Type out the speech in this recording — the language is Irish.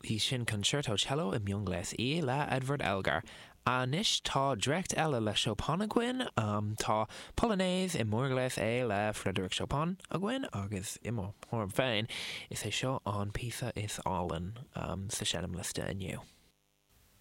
hí sin concerto cello i miongles í le Edward Elgar. Anis tá direct eile le Chopin a gin, tá Polonaise I mórglas le Frederick Chopin a gin, agus imó mór féin is é seo an písa is álan sa seanam liste iniu.